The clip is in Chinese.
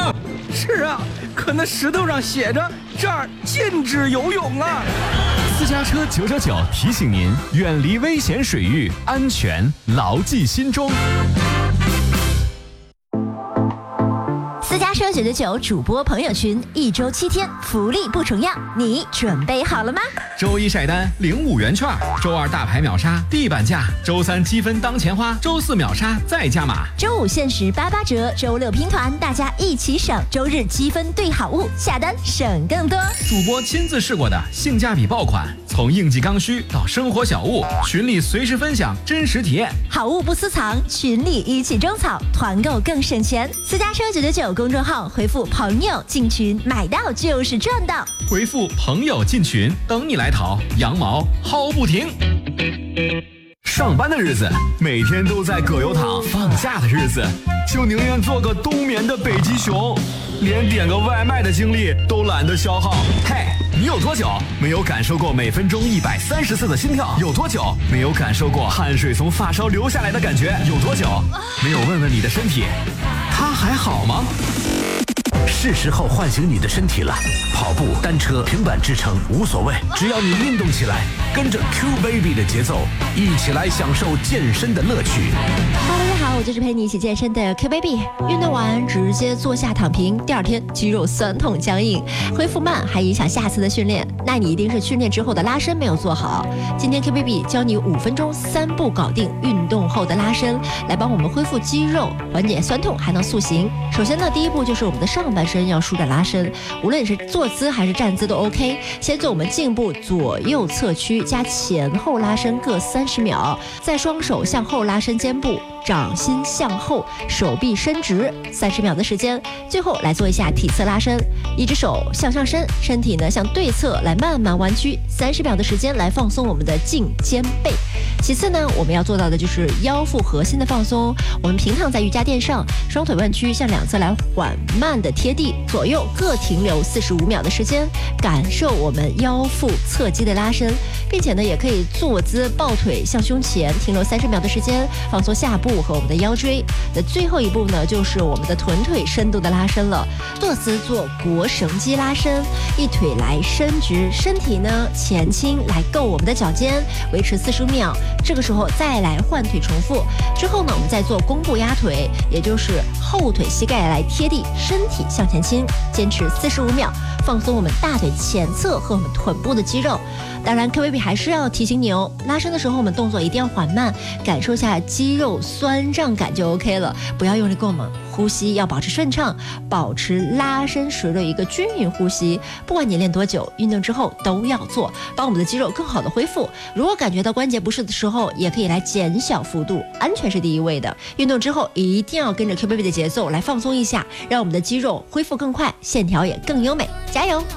是啊，可那石头上写着这儿禁止游泳啊。 私家车999提醒您，远离危险水域，安全牢记心中。 私家车999主播朋友群，1周7天，福利不重样，你准备好了吗？ 周一晒单领5元券，周二大牌秒杀地板价，周三积分当钱花，周四秒杀再加码， 周五限时88折，周六拼团，大家一起省，周日积分兑好物，下单省更多。 主播亲自试过的性价比爆款，从应季刚需到生活小物，群里随时分享真实体验， 好物不私藏，群里一起种草，团购更省钱。私家车999公众号回复朋友进群，买到就是赚到。 回复朋友进群，等你来淘，羊毛薅不停。上班的日子每天都在葛优躺，放假的日子就宁愿做个冬眠的北极熊，连点个外卖的精力都懒得消耗。嘿，你有多久没有感受过每分钟130次的心跳？有多久没有感受过汗水从发梢流下来的感觉？有多久没有问问你的身体，它还好吗？ 是时候唤醒你的身体了，跑步、单车、平板支撑无所谓，只要你运动起来，跟着 Q Baby 的节奏，一起来享受健身的乐趣。 大家好，我就是陪你一起健身的 Q Baby。运动完直接坐下躺平，第二天肌肉酸痛僵硬，恢复慢还影响下次的训练，那你一定是训练之后的拉伸没有做好。今天 Q Baby 教你5分钟3步搞定运动后的拉伸，来帮我们恢复肌肉，缓解酸痛，还能塑形。首先呢，第一步就是我们的上半身要舒展拉伸，无论是坐姿还是站姿都 OK。先做我们颈部左右侧屈加前后拉伸各30秒，再双手向后拉伸肩部，掌心向后，手臂伸直，30秒的时间。最后来做一下体侧拉伸，一只手向上伸，身体呢向对侧来慢慢弯曲，30秒的时间来放松我们的颈肩背。其次呢，我们要做到的就是腰腹核心的放松。我们平躺在瑜伽垫上，双腿弯曲向两侧来缓慢的贴地，左右各停留45秒的时间，感受我们腰腹侧肌的拉伸，并且呢也可以坐姿抱腿向胸前停留30秒的时间，放松下部和我们的腰椎。那最后一步呢，就是我们的臀腿深度的拉伸了。坐姿做腘绳肌拉伸，一腿来伸直，身体呢前倾来够我们的脚尖，维持45秒。这个时候再来换腿重复。之后呢，我们再做弓步压腿，也就是后腿膝盖来贴地，身体向前倾，坚持45秒，放松我们大腿前侧和我们臀部的肌肉。当然 KVB 还是要提醒你哦，拉伸的时候我们动作一定要缓慢，感受一下肌肉酸胀感就 OK 了，不要用力过猛，呼吸要保持顺畅，保持拉伸时的一个均匀呼吸。不管你练多久，运动之后都要做，帮我们的肌肉更好的恢复。如果感觉到关节不适的时候，也可以来减小幅度，安全是第一位的。运动之后一定要跟着 KVB 的节奏来放松一下，让我们的肌肉恢复更快，线条也更优美，加油！